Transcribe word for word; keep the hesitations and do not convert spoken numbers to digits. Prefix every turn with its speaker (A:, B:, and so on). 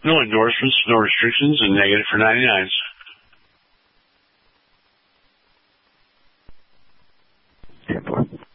A: No endorsements, no restrictions, and negative for ninety-nines.
B: ten four.